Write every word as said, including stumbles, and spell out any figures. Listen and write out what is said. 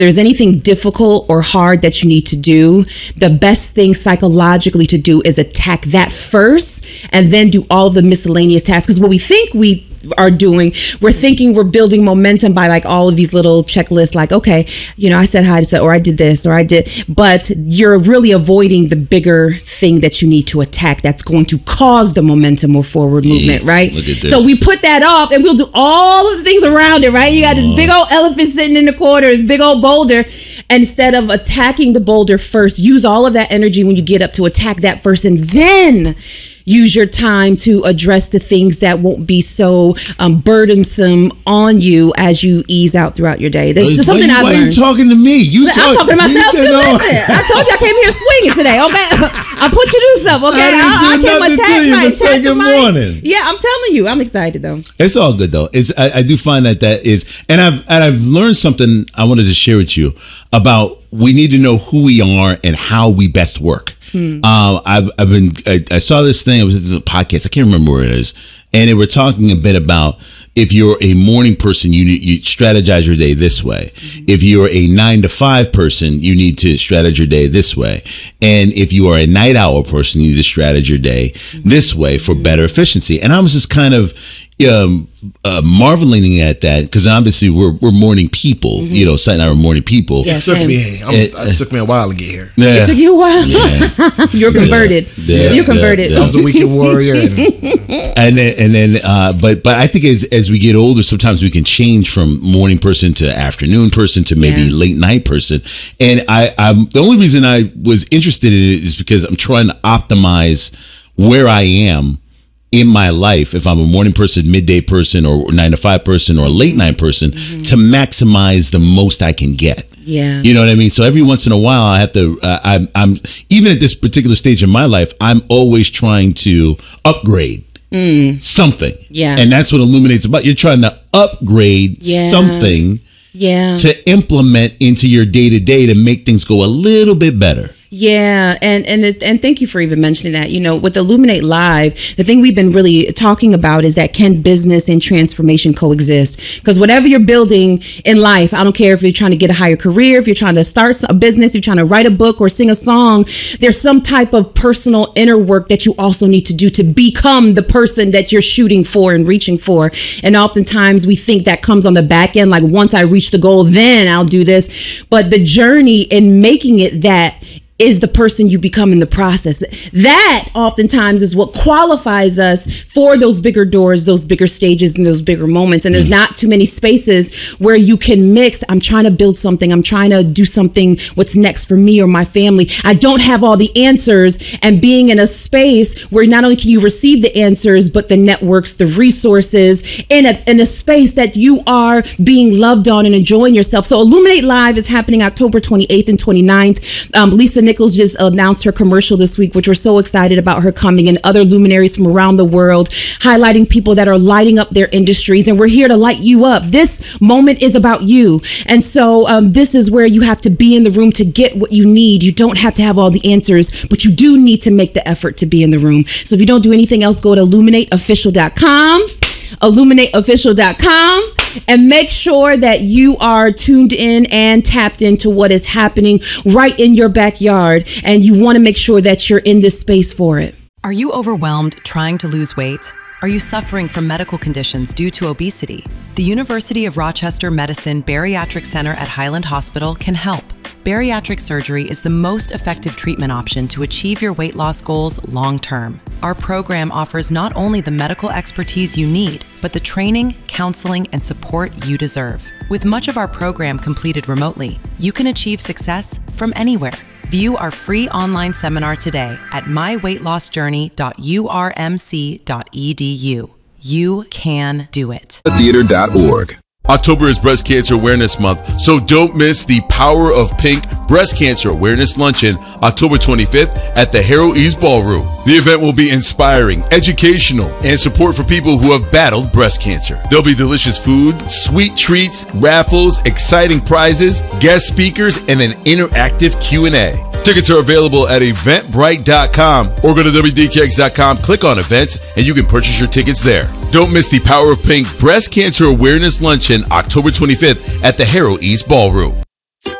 there's anything difficult or hard that you need to do, the best thing psychologically to do is attack that first and then do all of the miscellaneous tasks. Because what we think we are doing, we're thinking we're building momentum by like all of these little checklists, like, okay, you know, I said hi to, or I did this, or I did, but you're really avoiding the bigger thing that you need to attack that's going to cause the momentum or forward movement, yeah, right? Look at this. So we put that off and we'll do all of the things around it, right? You got this Oh. big old elephant sitting in the corner, this big old boulder. And instead of attacking the boulder first, use all of that energy when you get up to attack that first, and then use your time to address the things that won't be so um, burdensome on you as you ease out throughout your day. This is something I've learned. Why are you talking to me? You I'm talk, talking to myself too. know. Listen, I told you I came here swinging today. Okay, I put you do something. Okay, I, I, I didn't do came nothing attack to you my but say attack good my. morning. Yeah, I'm telling you, I'm excited though. It's all good though. It's I, I do find that that is, and I've and I've learned something I wanted to share with you about. We need to know who we are and how we best work. Hmm. Um, I've, I've been, I, I saw this thing, it was a podcast, I can't remember where it is. And they were talking a bit about if you're a morning person, you you strategize your day this way. Mm-hmm. If you're a nine to five person, you need to strategize your day this way. And if you are a night owl person, you need to strategize your day mm-hmm. this way for better efficiency. And I was just kind of, um, uh, marveling at that because obviously we're we're morning people, mm-hmm. you know. Seth and I were morning people. Yeah, it took me. I'm, it, it took me a while to get here. Yeah. It took you a while. Yeah. You're converted. Yeah. Yeah. You're converted. Yeah. Yeah. I was the weekend warrior, and and then, and then uh, but but I think as as we get older, sometimes we can change from morning person to afternoon person to maybe yeah. late night person. And I, I'm the only reason I was interested in it is because I'm trying to optimize where I am in my life, if I'm a morning person, midday person, or nine to five person, or a late night person, mm-hmm. to maximize the most I can get. Yeah, you know what I mean. So every once in a while, I have to. Uh, I'm, I'm even at this particular stage in my life, I'm always trying to upgrade mm. something. Yeah, and that's what Illuminate's about. You're trying to upgrade yeah. something. Yeah, to implement into your day to day to make things go a little bit better. Yeah, and and it, and thank you for even mentioning that. You know, with Illuminate Live, the thing we've been really talking about is that can business and transformation coexist? Because whatever you're building in life, I don't care if you're trying to get a higher career, if you're trying to start a business, you're trying to write a book or sing a song, there's some type of personal inner work that you also need to do to become the person that you're shooting for and reaching for. And oftentimes we think that comes on the back end, like once I reach the goal, then I'll do this. But the journey in making it that is the person you become in the process. That oftentimes is what qualifies us for those bigger doors, those bigger stages, and those bigger moments. And there's not too many spaces where you can mix. I'm trying to build something. I'm trying to do something. What's next for me or my family? I don't have all the answers. And being in a space where not only can you receive the answers, but the networks, the resources, in a, in a space that you are being loved on and enjoying yourself. So Illuminate Live is happening October twenty-eighth and twenty-ninth. Um, Lisa Nichols just announced her commercial this week, which we're so excited about her coming, and other luminaries from around the world, highlighting people that are lighting up their industries. And we're here to light you up. This moment is about you. And so um, this is where you have to be in the room to get what you need. You don't have to have all the answers, but you do need to make the effort to be in the room. So if you don't do anything else, go to illuminate official dot com. illuminate official dot com, and make sure that you are tuned in and tapped into what is happening right in your backyard, and you want to make sure that you're in this space for it. Are you overwhelmed trying to lose weight? Are you suffering from medical conditions due to obesity? The University of Rochester Medicine Bariatric Center at Highland Hospital can help. Bariatric surgery is the most effective treatment option to achieve your weight loss goals long term. Our program offers not only the medical expertise you need, but the training, counseling, and support you deserve. With much of our program completed remotely, you can achieve success from anywhere. View our free online seminar today at my weight loss journey dot u r m c dot e d u. You can do it. theater dot org. October is Breast Cancer Awareness Month, so don't miss the Power of Pink Breast Cancer Awareness Luncheon, October twenty-fifth at the Harrow East Ballroom. The event will be inspiring, educational, and support for people who have battled breast cancer. There'll be delicious food, sweet treats, raffles, exciting prizes, guest speakers, and an interactive Q and A. Tickets are available at eventbrite dot com or go to w d k x dot com, click on events, and you can purchase your tickets there. Don't miss the Power of Pink Breast Cancer Awareness Luncheon, October twenty-fifth at the Harrow East Ballroom.